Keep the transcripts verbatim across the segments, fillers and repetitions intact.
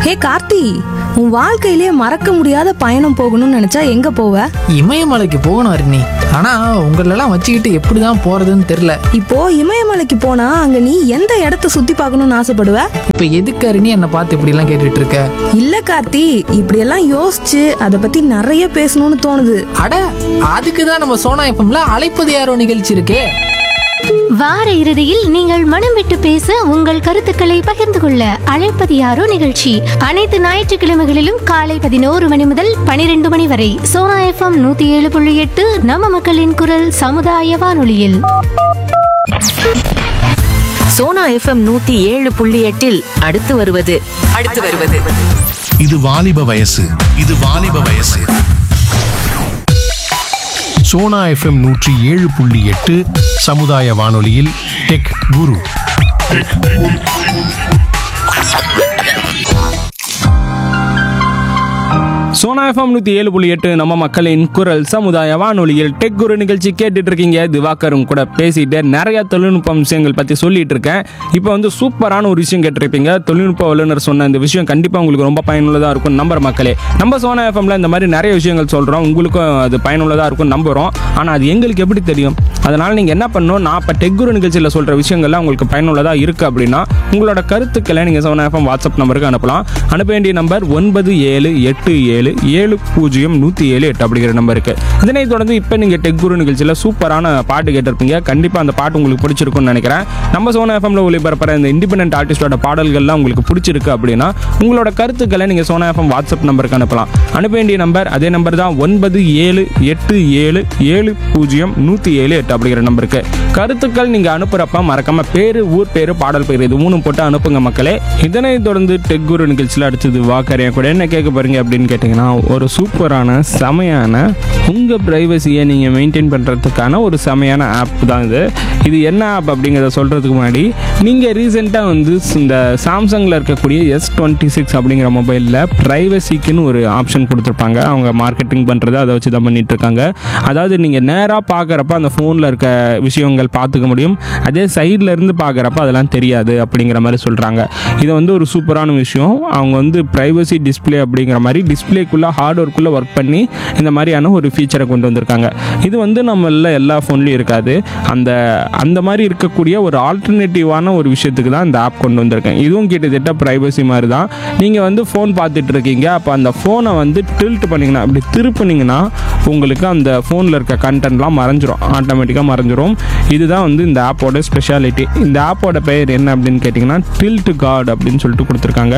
ஹே கார்த்தி, உன் வாழ்க்கையிலே மறக்க முடியாத பயணம் போகணும்னு நினைச்சா எங்க போவ? இமயமலைக்கு போகணும் அருணி. ஆனா உங்களெல்லாம் வச்சுக்கிட்டு எப்படிதான் போறதுன்னு தெரியல. இப்போ இமயமலைக்கு போனா அங்க நீ எந்த இடத்த சுத்தி பார்க்கணும்னு ஆசைப்படுவ? இப்ப எதுக்கு அருணி என்னை பார்த்து இப்படி எல்லாம் கேட்டுட்டு இருக்க? இல்ல கார்த்தி, இப்படியெல்லாம் யோசிச்சு அதை பத்தி நிறைய பேசணும்னு தோணுது. அட, அதுக்குதான் நம்ம சோனா எஃப்எம்ல அழைப்பது யாரோ நிகழ்ச்சி இருக்கே. வார இறுதியில் நீங்கள் மனம் விட்டு பேச உங்கள் கருத்துக்களை பகிர்ந்து கொள்ள அழைப்பது யாரோ நிகழ்ச்சி அனைத்து ஞாயிற்றுக்கிழமைகளிலும் காலை பதினோரு மணி முதல் பனிரெண்டு மணி வரை சோனா எஃப்எம் நூத்தி ஏழு புள்ளி எட்டு நம்ம மக்களின் குரல் சமுதாய வானொலியில். சோனா எஃப்எம் நூத்தி ஏழு புள்ளி எட்டில் அடுத்து வருவது அடுத்து வருவது இது வாலிப வயசு இது வாலிப வயசு சோனா எஃப்எம் நூற்றி ஏழு புள்ளி எட்டு சமுதாய வானொலியில் டெக் குரு. சோனா எஃப்எம் நூற்றி ஏழு புள்ளி எட்டு நம்ம மக்களின் குரல் சமுதாய வானொலியில் டெக் குரு நிகழ்ச்சி கேட்டுட்டு இருக்கீங்க. திவாகரும் கூட பேசிட்டு நிறைய தொழில்நுட்ப விஷயங்கள் பற்றி சொல்லிட்டு இருக்கேன். இப்போ வந்து சூப்பரான ஒரு விஷயம் கேட்டிருப்பீங்க. தொழில்நுட்ப வல்லுநர் சொன்ன இந்த விஷயம் கண்டிப்பாக உங்களுக்கு ரொம்ப பயனுள்ளதாக இருக்கும் நம்புற மக்களே. நம்ம சோனா எஃப்எம்ல இந்த மாதிரி நிறைய விஷயங்கள் சொல்கிறோம், உங்களுக்கும் அது பயனுள்ளதாக இருக்கும் நம்புகிறோம். ஆனால் அது எங்களுக்கு எப்படி தெரியும்? அதனால் நீங்கள் என்ன பண்ணணும், நான் இப்போ டெக் குரு நிகழ்ச்சியில் சொல்கிற விஷயங்கள்லாம் உங்களுக்கு பயனுள்ளதாக இருக்குது அப்படின்னா உங்களோட கருத்துக்களை நீங்கள் சோனா எஃப்எம் வாட்ஸ்அப் நம்பருக்கு அனுப்பலாம். அனுப்ப வேண்டிய நம்பர் ஒன்பது ஏழு எட்டு ஏழு ஏழு பூஜ்ஜியம் நூற்றி ஏழு எட்டு அப்படிங்கிற நம்பருக்கு. இதனை தொடர்ந்து இப்போ நீங்கள் டெக் குரு நிகழ்ச்சியில் சூப்பரான பாட்டு கேட்டிருப்பீங்க. கண்டிப்பாக அந்த பாட்டு உங்களுக்கு பிடிச்சிருக்குன்னு நினைக்கிறேன். நம்ம சோனா எஃப்எம்ல ஒளிபரப்புற இந்த இண்டிபெண்டன்ட் ஆர்டிஸ்டோட பாடல்கள்லாம் உங்களுக்கு பிடிச்சிருக்கு அப்படின்னா உங்களோட கருத்துக்களை நீங்கள் சோனா எஃப்எம் வாட்ஸ்அப் நம்பருக்கு அனுப்பலாம். அனுப்ப வேண்டிய நம்பர் அதே நம்பர் தான் ஒன்பது ஏழு எட்டு ஏழு ஏழு பூஜ்ஜியம் நூற்றி ஏழு எட்டு அப்படிங்கிற நம்பருக்கு. கருத்துக்கள் நீங்கள் அனுப்புகிறப்ப மறக்காம பேர், ஊர் பேர், பாடல் பேர் இது மூணும் போட்டு அனுப்புங்க மக்களே. இதனை தொடர்ந்து டெக் குரு நிகழ்ச்சியில் அடுத்தது வாக்கறியா கூட என்ன கேட்க போறீங்க அப்படின்னு கேட்டீங்கன்னா, ஒரு சூப்பரான செமையான உங்கள் ப்ரைவசியை நீங்கள் மெயின்டைன் பண்ணுறதுக்கான ஒரு செமையான ஆப் தான் இது. இது என்ன ஆப் அப்படிங்கிறத சொல்கிறதுக்கு முன்னாடி நீங்கள் ரீசெண்டாக வந்து இந்த சாம்சங்கில் இருக்கக்கூடிய எஸ் டுவெண்ட்டி சிக்ஸ் அப்படிங்கிற மொபைலில் ப்ரைவசிக்குன்னு ஒரு ஆப்ஷன் கொடுத்துருப்பாங்க. அவங்க மார்க்கெட்டிங் பண்ணுறது அதை வச்சு தான் பண்ணிகிட்ருக்காங்க. அதாவது நீங்கள் நேராக பார்க்குறப்ப அந்த ஃபோனில் இருக்க விஷயங்கள் பார்த்துக்க முடியும், அதே சைடில் இருந்து பார்க்குறப்ப அதெல்லாம் தெரியாது அப்படிங்கிற மாதிரி சொல்கிறாங்க. இது வந்து ஒரு சூப்பரான விஷயம். அவங்க வந்து ப்ரைவசி டிஸ்பிளே அப்படிங்கிற மாதிரி டிஸ்பிளேக்குள்ளே ஹார்ட்வேர்க்குள்ளே ஒர்க் பண்ணி இந்த மாதிரியான ஒரு ஃபீச்சரை கொண்டு வந்திருக்காங்க. இது வந்து நம்மள எல்லா ஃபோன்லேயும் இருக்காது. அந்த அந்த மாதிரி இருக்கக்கூடிய ஒரு ஆல்டர்னேட்டிவான ஒரு விஷயத்துக்கு தான் இந்த ஆப் கொண்டு வந்திருக்கேன். இதுவும் கிட்டத்தட்ட ப்ரைவசி மாதிரி தான். நீங்கள் வந்து ஃபோன் பார்த்துட்டு இருக்கீங்க, அப்போ அந்த ஃபோனை வந்து டில்ட் பண்ணிங்கன்னா அப்படி திருப்பினீங்கன்னா உங்களுக்கு அந்த ஃபோனில் இருக்க கண்டென்ட்லாம் மறைஞ்சிரும், ஆட்டோமேட்டிக்காக மறைஞ்சிரும். இதுதான் வந்து இந்த ஆப்போட ஸ்பெஷாலிட்டி. இந்த ஆப்போட பெயர் என்ன அப்படின்னு கேட்டிங்கன்னா டில்ட் கார்டு அப்படின்னு சொல்லிட்டு கொடுத்துருக்காங்க.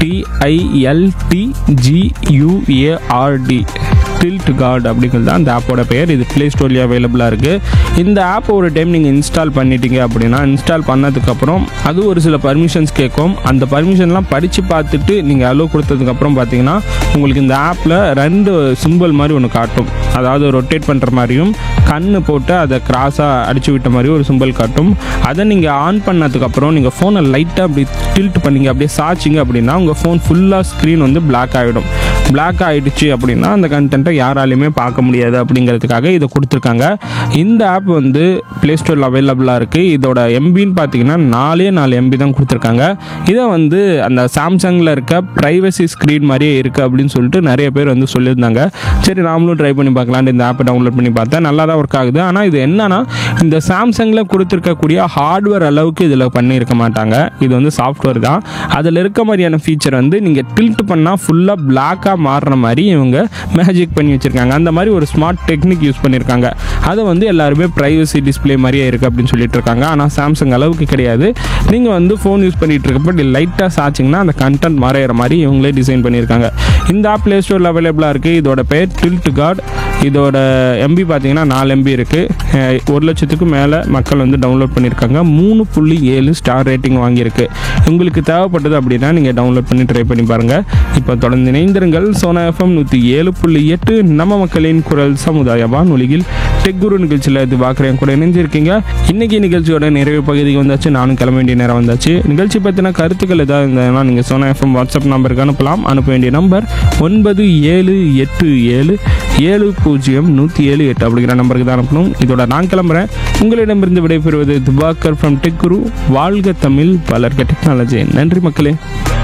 டிஐஎல்டி ஜியூஏஆர்டி டில்ட் கார்டு அப்படிங்கிறது தான் அந்த ஆப்போட பெயர். இது ப்ளே ஸ்டோர்லேயே அவைலபிளாக இருக்குது. இந்த ஆப்பை ஒரு டைம் நீங்கள் இன்ஸ்டால் பண்ணிட்டீங்க அப்படின்னா இன்ஸ்டால் பண்ணதுக்கப்புறம் அது ஒரு சில பர்மிஷன்ஸ் கேட்கும். அந்த பர்மிஷன்லாம் படித்து பார்த்துட்டு நீங்கள் அலோவ் கொடுத்ததுக்கப்புறம் பார்த்தீங்கன்னா உங்களுக்கு இந்த ஆப்பில் ரெண்டு சிம்பிள் மாதிரி ஒன்று காட்டும். அதாவது ரொட்டேட் பண்ணுற மாதிரியும் கண்ணு போட்டு அதை கிராஸாக அடிச்சு விட்ட மாதிரி ஒரு சிம்பிள் காட்டும். அதை நீங்கள் ஆன் பண்ணதுக்கப்புறம் நீங்கள் ஃபோனை லைட்டாக அப்படி டில்ட் பண்ணிங்க, அப்படியே சாச்சிங்க அப்படின்னா உங்கள் ஃபோன் ஃபுல்லாக ஸ்க்ரீன் வந்து பிளாக் ஆகிடும். பிளாக் ஆகிடுச்சு அப்படின்னா அந்த கண்டென்ட்டை யாராலையுமே பார்க்க முடியாது அப்படிங்கிறதுக்காக இதை கொடுத்துருக்காங்க. இந்த ஆப் வந்து ப்ளே ஸ்டோரில் அவைலபிளாக இருக்குது. இதோட எம்பின்னு பார்த்தீங்கன்னா நாலே நாலு எம்பி தான் கொடுத்துருக்காங்க. இதை வந்து அந்த சாம்சங்கில் இருக்க ப்ரைவசி ஸ்க்ரீன் மாதிரியே இருக்குது அப்படின்னு சொல்லிட்டு நிறைய பேர் வந்து சொல்லியிருந்தாங்க. சரி நாமளும் ட்ரை பண்ணி பார்க்கலான்னு இந்த ஆப்பை டவுன்லோட் பண்ணி பார்த்தேன். நல்லா தான் ஒர்க் ஆகுது. ஆனால் இது என்னன்னா இந்த சாம்சங்கில் கொடுத்துருக்கக்கூடிய ஹார்ட்வேர் அளவுக்கு இதில் பண்ணியிருக்க மாட்டாங்க. இது வந்து சாஃப்ட்வேர் தான். அதில் இருக்க மாதிரியான ஃபீச்சர் வந்து நீங்கள் டில்ட் பண்ணால் ஃபுல்லாக பிளாக்காக மாறுற மாதிரி இவங்க மேஜிக் பண்ணி வச்சுருக்காங்க. அந்த மாதிரி ஒரு ஸ்மார்ட் டெக்னிக் யூஸ் பண்ணியிருக்காங்க. அதை வந்து எல்லாருமே ப்ரைவசி டிஸ்பிளே மாதிரியே இருக்குது அப்படின்னு சொல்லிட்டு இருக்காங்க. ஆனால் சாம்சங் அளவுக்கு கிடையாது. நீங்கள் வந்து ஃபோன் யூஸ் பண்ணிகிட்டு இருக்கப்போ லைட்டாக சாச்சிங்கன்னா அந்த கண்டென்ட் மறையிற மாதிரி இவங்களே டிசைன் பண்ணியிருக்காங்க. இந்த ஆப் ப்ளே ஸ்டோரில் அவைலபிளாக இருக்குது. இதோட பேர் டில்ட் கார்டு. இதோட எம்பி பார்த்தீங்கன்னா நாலு எம்பி இருக்குது. ஒரு லட்சத்துக்கும் மேலே மக்கள் வந்து டவுன்லோட் பண்ணியிருக்காங்க. மூணு புள்ளி ஏழு ஸ்டார் ரேட்டிங் வாங்கியிருக்கு. உங்களுக்கு தேவைப்பட்டது அப்படின்னா நீங்கள் டவுன்லோட் பண்ணி ட்ரை பண்ணி பாருங்கள். இப்போ தொடர்ந்து இணைந்திருங்கள். சோனா எஃப்எம் நூற்றி ஏழு புள்ளி எட்டு நம்ம மக்களின் குரல் சமுதாய வானொலியில் டெக் குரு நிகழ்ச்சியில் இது பார்க்குறேன் கூட இணைஞ்சிருக்கீங்க. இன்றைக்கி நிகழ்ச்சியோட நிறைவு பகுதிக்கு வந்தாச்சு. நானும் கிளம்ப வேண்டிய நேரம் வந்தாச்சு. நிகழ்ச்சி பற்றின கருத்துக்கள் ஏதாவது இருந்ததுன்னா நீங்கள் சோனா எஃப்எம் வாட்ஸ்அப் நம்பருக்கு அனுப்பலாம். அனுப்ப வேண்டிய நம்பர் ஒன்பது ஏழு எட்டு ஏழு ஏழு பூஜ்ஜியம் நூற்றி ஏழு எட்டு அப்படிங்கிற நம்பருக்கு தான் அனுப்பணும். இதோட நான் கிளம்புறேன். உங்களிடமிருந்து விடைபெறுவது திவாகர் ஃப்ரம் டெக் குரு. வாழ்க தமிழ், வளர்க டெக்னாலஜி. நன்றி மக்களே.